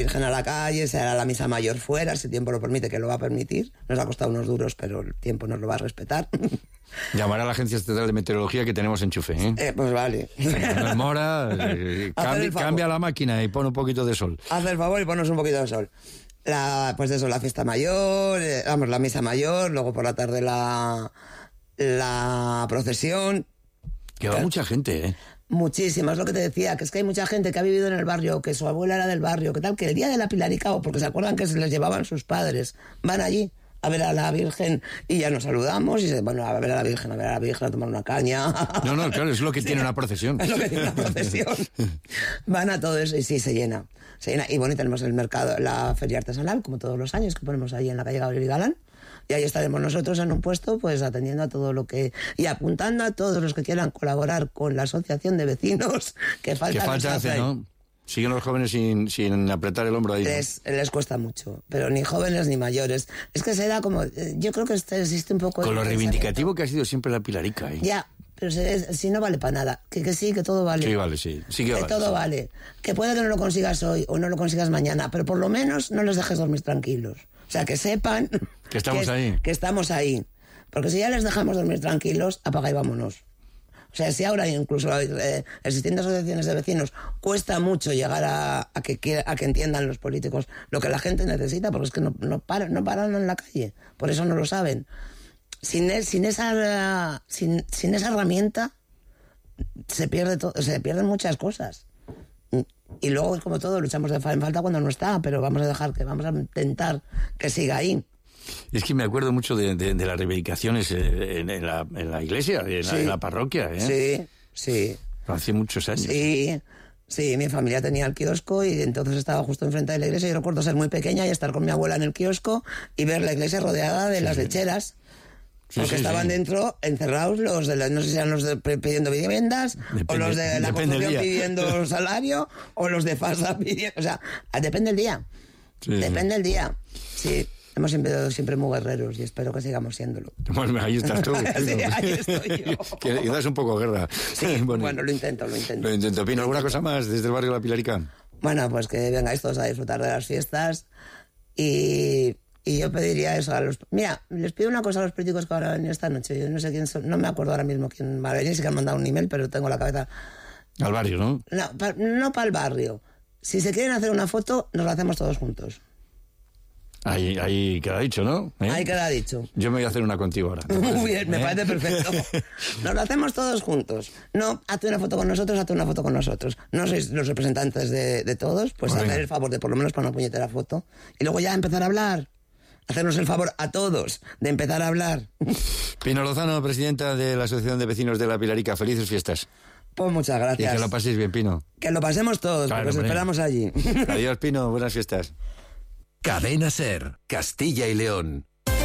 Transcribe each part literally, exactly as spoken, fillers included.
Virgen a la calle, se hará la misa mayor fuera, si el tiempo lo permite, que lo va a permitir. Nos ha costado unos duros, pero el tiempo nos lo va a respetar. Llamará a la Agencia Estatal de Meteorología que tenemos enchufe, ¿eh? eh pues vale. Manuel Mora, eh, cambi, cambia la máquina y pon un poquito de sol. Haz el favor y ponos un poquito de sol. La, pues eso, la fiesta mayor, eh, vamos, la misa mayor, luego por la tarde la, la procesión. Que va mucha gente, ¿eh? Muchísimas, lo que te decía, que es que hay mucha gente que ha vivido en el barrio, que su abuela era del barrio, que tal, que el día de la Pilarica, o porque se acuerdan que se les llevaban sus padres, van allí a ver a la Virgen y ya nos saludamos y se, bueno, a ver a la Virgen, a ver a la Virgen, a tomar una caña. No, no, claro, es lo que sí, tiene una procesión. Es lo que tiene una procesión. Van a todo eso y sí, se llena. Se llena. Y bueno, y tenemos el mercado, la feria artesanal, como todos los años, que ponemos ahí en la calle Gabriel y Galán. Y ahí estaremos nosotros en un puesto, pues atendiendo a todo lo que... Y apuntando a todos los que quieran colaborar con la asociación de vecinos, que falta... Que falta hace, ¿no? Siguen los jóvenes sin, sin apretar el hombro ahí, ¿no? Les, les cuesta mucho, pero ni jóvenes ni mayores. Es que se da como... Yo creo que existe un poco... Con lo reivindicativo que ha sido siempre la Pilarica, ¿eh? Ya, pero si, si no vale para nada. Que, que sí, que todo vale. Sí, vale, sí. sí que, que vale, todo sí. vale. Que puede que no lo consigas hoy o no lo consigas mañana, pero por lo menos no les dejes dormir tranquilos. O sea, que sepan... Que estamos que, ahí. Que estamos ahí. Porque si ya les dejamos dormir tranquilos, apaga y vámonos. O sea, si ahora incluso eh, existiendo asociaciones de vecinos cuesta mucho llegar a, a, que, a que entiendan los políticos lo que la gente necesita, porque es que no, no, paran, no paran en la calle, por eso no lo saben. Sin, sin, esa, sin, sin esa herramienta se pierde todo, se pierden muchas cosas. Y luego es como todo, luchamos de en falta cuando no está, pero vamos a dejar que, vamos a intentar que siga ahí. Es que me acuerdo mucho de, de, de las reivindicaciones en, en, la, en la iglesia, en, sí. la, en la parroquia, ¿eh? Sí, sí. Hace muchos años. Sí, sí, mi familia tenía el kiosco y entonces estaba justo enfrente de la iglesia. Yo recuerdo ser muy pequeña y estar con mi abuela en el kiosco y ver la iglesia rodeada de sí, las lecheras. Sí, porque sí, estaban sí. dentro, encerrados, los de la, no sé si eran los de pidiendo viviendas, depende, o los de la construcción pidiendo salario, o los de FASA pidiendo... O sea, depende del día. Sí, depende del sí. día. Sí. Hemos sido siempre muy guerreros y espero que sigamos siéndolo. Bueno, ahí estás tú. Sí, ahí estoy yo. Que das un poco guerra. Sí, bueno, bueno, lo intento, lo intento. Lo intento. Pino, ¿alguna cosa más desde el barrio de la Pilarica? Bueno, pues que vengáis todos a disfrutar de las fiestas y, y yo pediría eso a los... Mira, les pido una cosa a los políticos que van a venir esta noche. Yo no sé quién son, no me acuerdo ahora mismo quién va a venir, sí que han mandado un email, pero tengo la cabeza... Al barrio, ¿no? No, pa, no para el barrio. Si se quieren hacer una foto, nos la hacemos todos juntos. Ahí, ahí queda dicho, ¿no? ¿Eh? Ahí queda dicho. Yo me voy a hacer una contigo ahora. Muy bien, me ¿Eh? parece perfecto. Nos lo hacemos todos juntos. No, hazte una foto con nosotros, hazte una foto con nosotros. No sois los representantes de, de todos, pues hacer el favor de por lo menos para una puñetera foto. Y luego ya empezar a hablar. Hacernos el favor a todos de empezar a hablar. Pino Lozano, presidenta de la Asociación de Vecinos de la Pilarica. Felices fiestas. Pues muchas gracias. Y que lo paséis bien, Pino. Que lo pasemos todos, claro, porque os esperamos allí. Adiós, Pino. Buenas fiestas. Cadena SER, Castilla y León.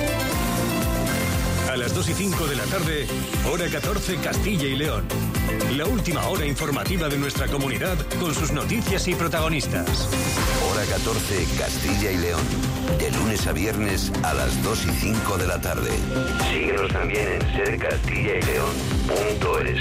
A las dos y cinco de la tarde, hora catorce, Castilla y León. La última hora informativa de nuestra comunidad con sus noticias y protagonistas. Hora catorce, Castilla y León. De lunes a viernes a las dos y cinco de la tarde. Síguenos también en ser castilla y león punto es.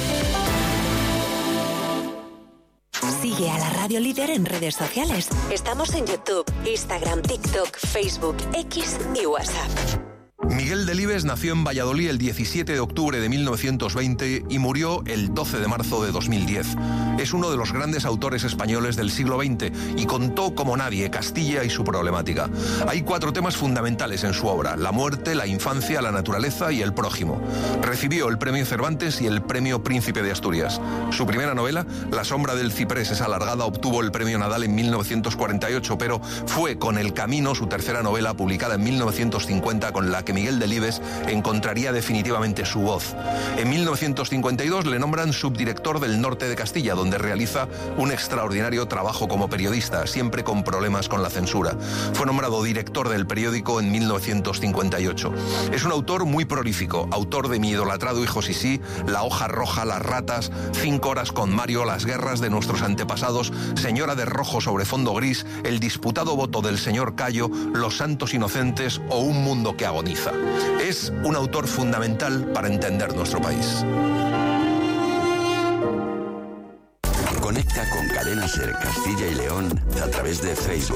Sigue a la Radio Líder en redes sociales. Estamos en YouTube, Instagram, TikTok, Facebook, X y WhatsApp. Miguel Delibes nació en Valladolid el diecisiete de octubre de mil novecientos veinte y murió el doce de marzo de dos mil diez. Es uno de los grandes autores españoles del siglo veinte y contó como nadie Castilla y su problemática. Hay cuatro temas fundamentales en su obra: la muerte, la infancia, la naturaleza y el prójimo. Recibió el premio Cervantes y el premio Príncipe de Asturias. Su primera novela, La sombra del ciprés es alargada, obtuvo el premio Nadal en mil novecientos cuarenta y ocho, pero fue con El camino, su tercera novela, publicada en mil novecientos cincuenta, con la que Miguel Delibes encontraría definitivamente su voz. En mil novecientos cincuenta y dos le nombran subdirector del Norte de Castilla, donde realiza un extraordinario trabajo como periodista, siempre con problemas con la censura. Fue nombrado director del periódico en mil novecientos cincuenta y ocho. Es un autor muy prolífico, autor de Mi idolatrado hijo Sisí, La hoja roja, Las ratas, Cinco horas con Mario, Las guerras de nuestros antepasados, Señora de rojo sobre fondo gris, El disputado voto del señor Cayo, Los santos inocentes o Un mundo que agoniza. Es un autor fundamental para entender nuestro país. Conecta con Cadena SER. Ser Castilla y León a través de Facebook.